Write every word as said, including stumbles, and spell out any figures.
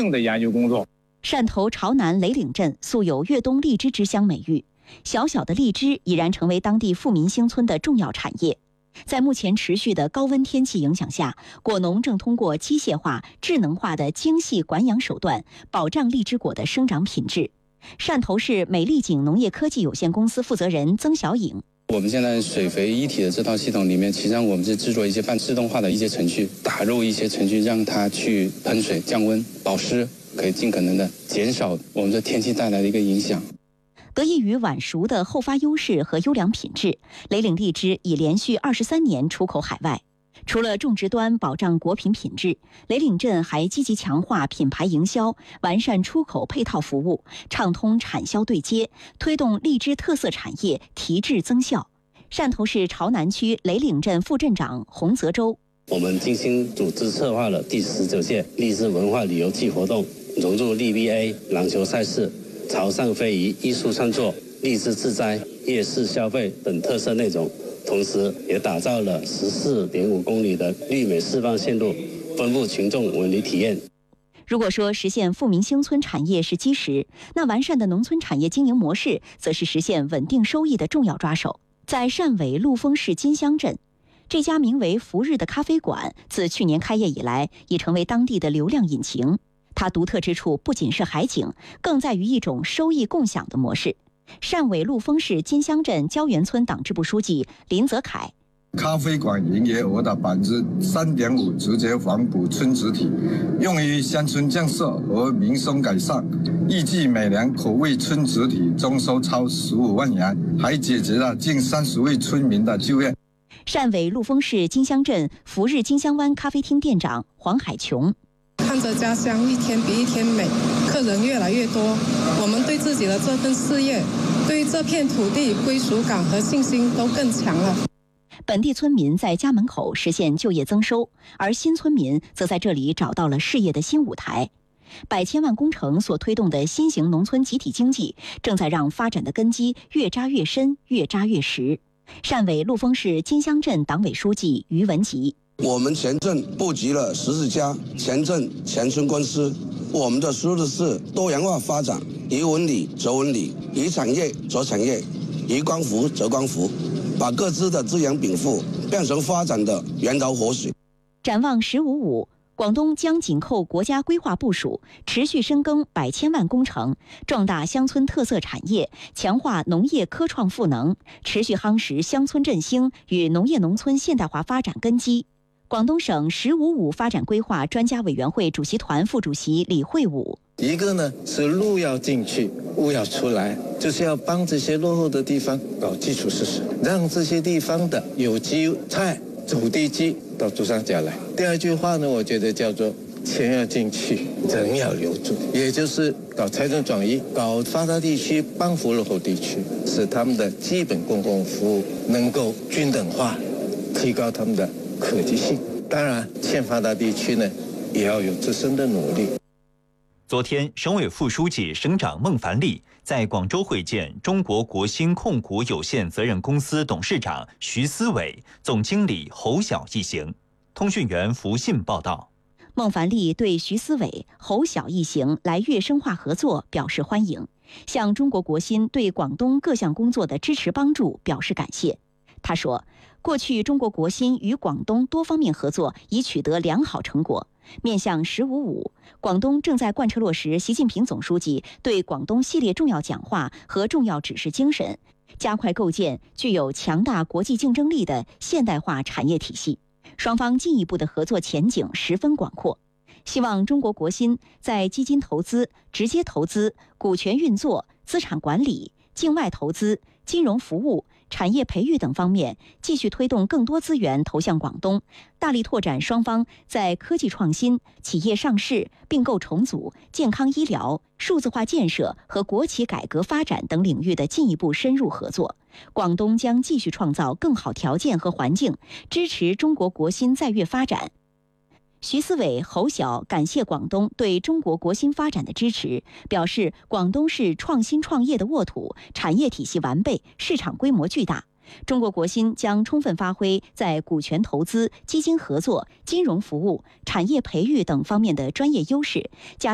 的研究工作。 汕头潮南雷岭镇素有粤东荔枝之乡美誉，小小的荔枝已然成为当地富民兴村的重要产业。在目前持续的高温天气影响下，果农正通过机械化、智能化的精细管养手段，保障荔枝果的生长品质。汕头市美丽景农业科技有限公司负责人曾小颖。 我们现在水肥一体的这套系统里面，其实上我们是制作一些半自动化的一些程序，打入一些程序，让它去喷水、降温、保湿，可以尽可能的减少我们的天气带来的一个影响。 得益于晚熟的后发优势和优良品质，雷岭荔枝已连续二十三年出口海外。除了种植端保障果品品质，雷岭镇还积极强化品牌营销，完善出口配套服务，畅通产销对接，推动荔枝特色产业提质增效。汕头市潮南区雷岭镇副镇长洪泽洲： 我们精心组织策划了第十九届荔枝文化旅游季活动，融入 L B A 篮球赛事、潮汕非遗艺术创作、荔枝自栽、夜市消费等特色内容。同时也打造了十四点五公里的绿美示范线路，丰富群众文旅体验。 如果说实现富民兴村产业是基石，那完善的农村产业经营模式则是实现稳定收益的重要抓手。在汕尾陆丰市金乡镇，这家名为福日的咖啡馆自去年开业以来，已成为当地的流量引擎。它独特之处不仅是海景，更在于一种收益共享的模式。汕尾陆丰市金乡镇胶原村党支部书记林泽楷： 咖啡馆营业额的百分之三点五直接还补村子体，用于乡村建设和民生改善，预计每年可为村子体增收超十五万元，还解决了近三十位村民的就业。 汕尾陆丰市金乡镇福日金乡湾咖啡厅店长黄海琼： 看着家乡一天比一天美，客人越来越多，我们对自己的这份事业，对这片土地归属感和信心都更强了。 本地村民在家门口实现就业增收，而新村民则在这里找到了事业的新舞台。百千万工程所推动的新型农村集体经济，正在让发展的根基越扎越深，越扎越实。汕尾陆丰市金乡镇党委书记于文吉： 我们全镇布局了十四家全镇全村公司，我们的思路是多元化发展，以文旅则文旅，以产业则产业，以光伏则光伏，把各自的资源禀赋变成发展的源头活水。 展望“十五五”，广东将紧扣国家规划部署，持续深耕百千万工程，壮大乡村特色产业，强化农业科创赋能，持续夯实乡村振兴与农业农村现代化发展根基。广东省“十五五”发展规划专家委员会主席团副主席李惠武： 一个呢是路要进去，物要出来，就是要帮这些落后的地方搞基础设施，让这些地方的有机菜、走地鸡到珠三角来。第二句话呢，我觉得叫做钱要进去，人要留住，也就是搞财政转移，搞发达地区帮扶落后地区，使他们的基本公共服务能够均等化，提高他们的可及性。当然，欠发达地区呢，也要有自身的努力。 昨天，省委副书记、省长孟凡利在广州会见中国国新控股有限责任公司董事长徐思伟、总经理侯晓一行。通讯员福信报道。 孟凡利对徐思伟、侯晓一行来粤深化合作表示欢迎，向中国国新对广东各项工作的支持帮助表示感谢。他说，过去中国国新与广东多方面合作已取得良好成果。面向“十五五”，广东正在贯彻落实习近平总书记对广东系列重要讲话和重要指示精神，加快构建具有强大国际竞争力的现代化产业体系。双方进一步的合作前景十分广阔。希望中国国新在基金投资、直接投资、股权运作、资产管理、境外投资、金融服务、产业培育等方面继续推动更多资源投向广东，大力拓展双方在科技创新、企业上市、并购重组、健康医疗、数字化建设和国企改革发展等领域的进一步深入合作。广东将继续创造更好条件和环境，支持中国国新在粤发展。徐思伟、侯晓感谢广东对中国国新发展的支持，表示广东是创新创业的沃土，产业体系完备，市场规模巨大。中国国新将充分发挥在股权投资、基金合作、金融服务、产业培育等方面的专业优势，加